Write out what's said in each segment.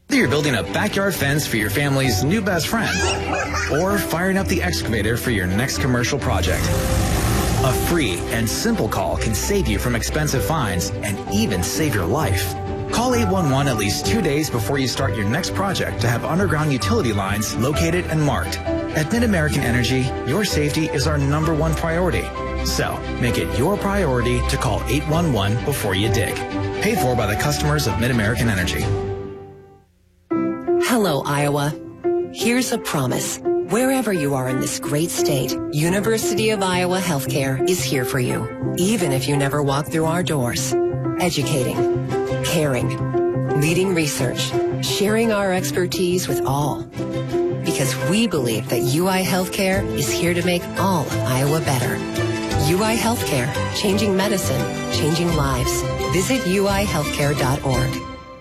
Whether you're building a backyard fence for your family's new best friend or firing up the excavator for your next commercial project, a free and simple call can save you from expensive fines and even save your life. Call 811 at least 2 days before you start your next project to have underground utility lines located and marked. At Mid-American Energy, your safety is our #1 priority. So, make it your priority to call 811 before you dig. Paid for by the customers of Mid-American Energy. Hello, Iowa. Here's a promise. Wherever you are in this great state, University of Iowa Healthcare is here for you, even if you never walk through our doors. Educating, caring, leading research, sharing our expertise with all. Because we believe that UI Healthcare is here to make all of Iowa better. UI Healthcare, changing medicine, changing lives. Visit uihealthcare.org.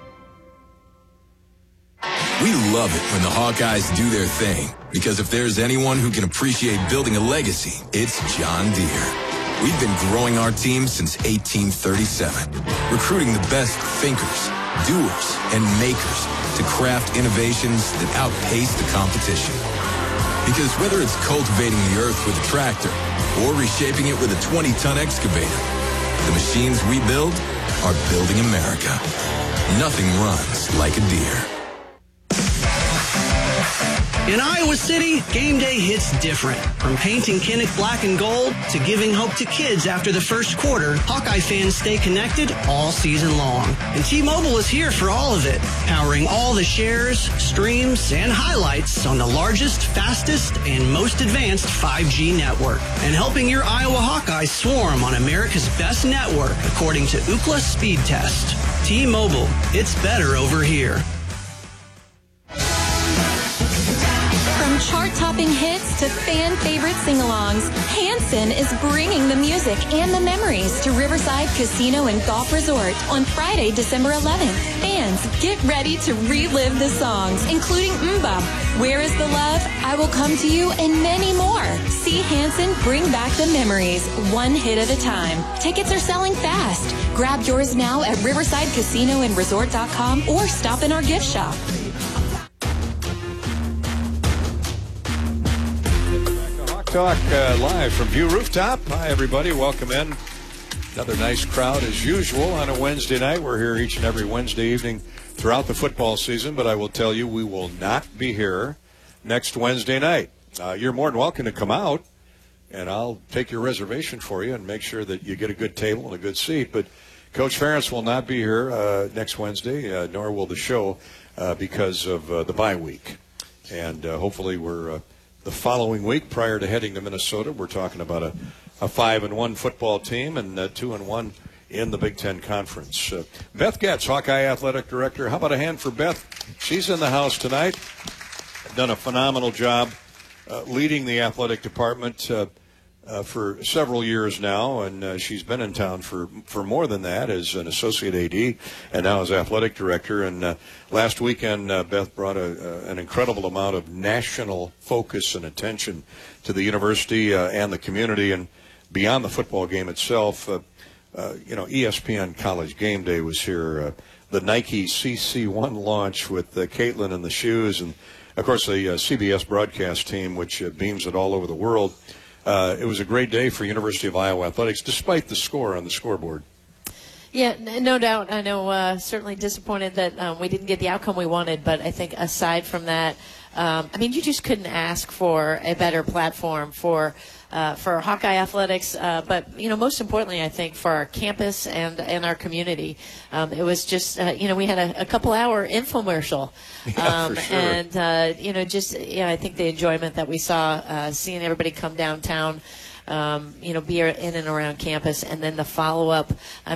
We love it when the Hawkeyes do their thing, because if there's anyone who can appreciate building a legacy, it's John Deere. We've been growing our team since 1837, recruiting the best thinkers, doers, and makers to craft innovations that outpace the competition. Because whether it's cultivating the earth with a tractor or reshaping it with a 20-ton excavator, the machines we build are building America. Nothing runs like a Deere. In Iowa City, game day hits different. From painting Kinnick black and gold to giving hope to kids after the first quarter, Hawkeye fans stay connected all season long. And T-Mobile is here for all of it, powering all the shares, streams, and highlights on the largest, fastest, and most advanced 5G network. And helping your Iowa Hawkeyes swarm on America's best network, according to Ookla Speed Test. T-Mobile, it's better over here. Chart-topping hits to fan-favorite sing-alongs, Hanson is bringing the music and the memories to Riverside Casino and Golf Resort on Friday, December 11th. Fans, get ready to relive the songs, including Mbop, Where is the Love, I Will Come to You, and many more. See Hanson bring back the memories, one hit at a time. Tickets are selling fast. Grab yours now at riversidecasinoandresort.com or stop in our gift shop. Talk live from View Rooftop. Hi, everybody. Welcome in. Another nice crowd as usual on a Wednesday night. We're here each and every Wednesday evening throughout the football season, but I will tell you we will not be here next Wednesday night. You're more than welcome to come out, and I'll take your reservation for you and make sure that you get a good table and a good seat. But Coach Ferentz will not be here next Wednesday, nor will the show because of the bye week. And hopefully we're the following week, prior to heading to Minnesota, we're talking about a 5-1 football team and 2-1 in the Big Ten Conference. Beth Getz, Hawkeye Athletic Director. How about a hand for Beth? She's in the house tonight. Done a phenomenal job leading the athletic department for several years now, and she's been in town for more than that as an associate AD and now as athletic director. And last weekend, Beth brought an incredible amount of national focus and attention to the university and the community. And beyond the football game itself, ESPN College Game Day was here. The Nike CC1 launch with Caitlin and the shoes, and of course the CBS broadcast team, which beams it all over the world. It was a great day for University of Iowa athletics, despite the score on the scoreboard. Yeah, no doubt. I know certainly disappointed that we didn't get the outcome we wanted, but I think aside from that, you just couldn't ask for a better platform for Hawkeye athletics, but most importantly, I think for our campus and our community. It was just we had a couple-hour infomercial, for sure. And I think the enjoyment that we saw, seeing everybody come downtown. Be in and around campus, and then the follow-up.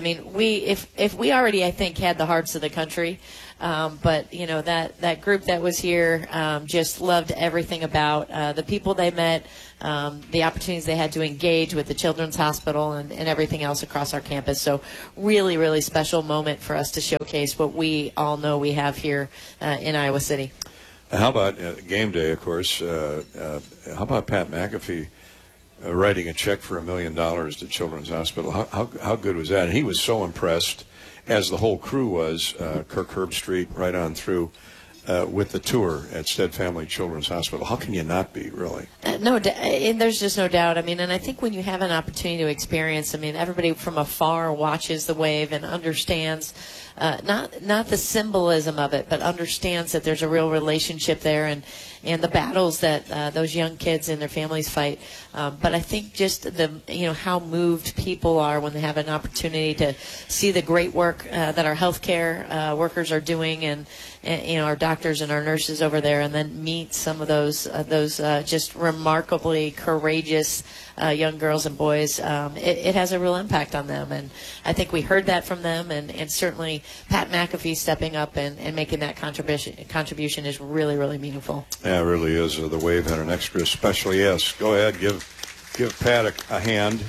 If we already, I think, had the hearts of the country, but that group that was here just loved everything about the people they met, the opportunities they had to engage with the Children's Hospital and everything else across our campus. So really, really special moment for us to showcase what we all know we have here in Iowa City. How about game day, of course? How about Pat McAfee writing a check for $1 million to Children's Hospital? How good was that? And he was so impressed, as the whole crew was, Kirk Herbstreit right on through, with the tour at Stead Family Children's Hospital. How can you not be, really? And there's just no doubt. I mean, and I think when you have an opportunity to experience, I mean, everybody from afar watches the wave and understands not the symbolism of it, but understands that there's a real relationship there and the battles that those young kids and their families fight. But I think just how moved people are when they have an opportunity to see the great work that our healthcare workers are doing and our doctors and our nurses over there, and then meet some of those just remarkably courageous young girls and boys. It has a real impact on them, and I think we heard that from them, and certainly Pat McAfee stepping up and making that contribution is really, really meaningful. Yeah, it really is. The Wave had an extra special yes. Go ahead, give Pat a hand.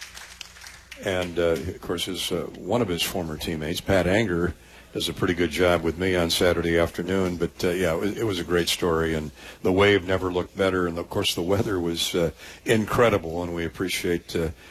And, of course, one of his former teammates, Pat Anger, does a pretty good job with me on Saturday afternoon. But, it was a great story. And the Wave never looked better. And, of course, the weather was incredible. And we appreciate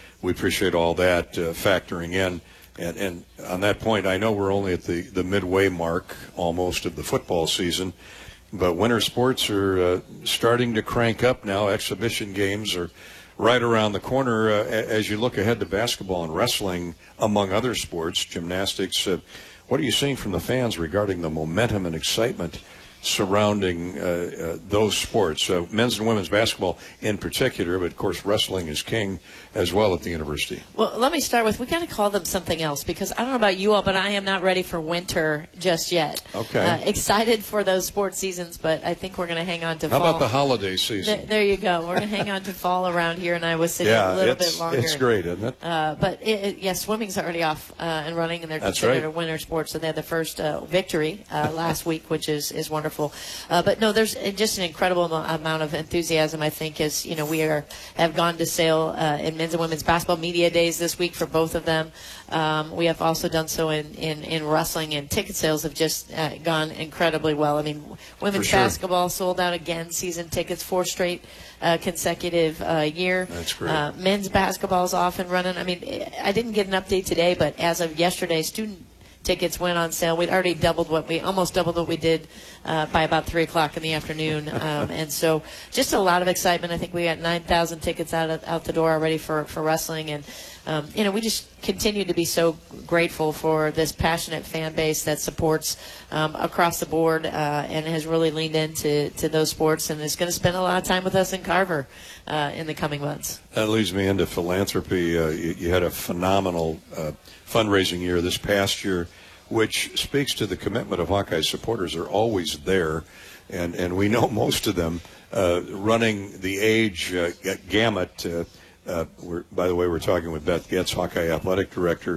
all that factoring in. And on that point, I know we're only at the midway mark almost of the football season. But winter sports are starting to crank up now. Exhibition games are right around the corner as you look ahead to basketball and wrestling, among other sports, gymnastics. What are you seeing from the fans regarding the momentum and excitement surrounding those sports, men's and women's basketball in particular, but of course wrestling is king as well at the university? Well, let me start with, we got to call them something else, because I don't know about you all, but I am not ready for winter just yet. Okay. Excited for those sports seasons, but I think we're going to hang on to fall. How about the holiday season? There you go. We're going to hang on to fall around here in Iowa City a little bit longer. It's great, isn't it? But swimming's already off and running, and they're That's considered right. a winter sport, so they had the first victory last week, which is wonderful. But no, there's just an incredible amount of enthusiasm, I think, as we have gone to sale in men's and women's basketball media days this week for both of them. We have also done so in wrestling, and ticket sales have just gone incredibly well. I mean, women's basketball sold out again, season tickets, 4 straight consecutive year. That's great. Men's basketball is off and running. I mean, I didn't get an update today, but as of yesterday, student tickets went on sale. We'd already almost doubled what we did by about 3 o'clock in the afternoon. And so just a lot of excitement. I think we got 9,000 tickets out the door already for wrestling. And, we just continue to be so grateful for this passionate fan base that supports across the board and has really leaned into those sports and is going to spend a lot of time with us in Carver in the coming months. That leads me into philanthropy. You had a phenomenal fundraising year this past year, which speaks to the commitment of Hawkeye supporters. Are always there, and we know most of them running the age gamut. By the way, we're talking with Beth Getz, Hawkeye Athletic Director.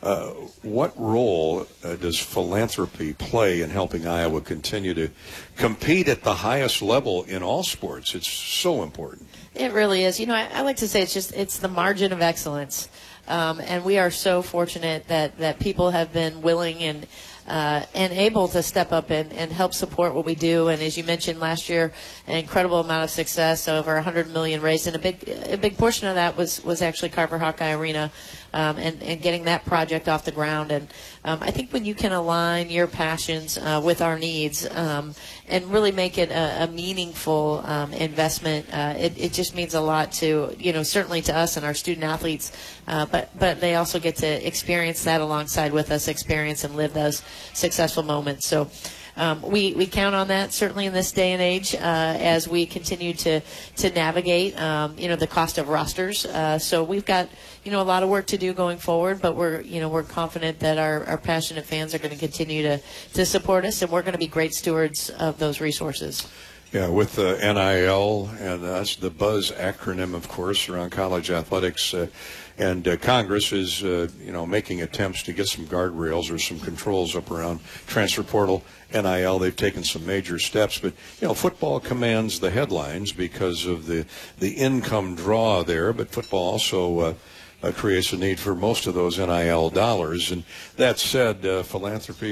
What role does philanthropy play in helping Iowa continue to compete at the highest level in all sports? It's so important. It really is. I like to say it's the margin of excellence. And we are so fortunate that people have been willing and able to step up and help support what we do. And as you mentioned, last year, an incredible amount of success, over $100 million raised, and a big portion of that was actually Carver Hawkeye Arena and getting that project off the ground. And I think when you can align your passions with our needs and really make it a meaningful investment, it just means a lot to certainly to us and our student athletes, but they also get to experience that alongside with us, experience and live those successful moments. So we count on that certainly in this day and age as we continue to navigate the cost of rosters. So we've got a lot of work to do going forward, but we're confident that our passionate fans are going to continue to support us, and we're going to be great stewards of those resources. Yeah, with NIL, and that's the BUZZ acronym, of course, around college athletics. And Congress is, making attempts to get some guardrails or some controls up around transfer portal, NIL. They've taken some major steps, but football commands the headlines because of the income draw there. But football also creates a need for most of those NIL dollars. And that said, philanthropy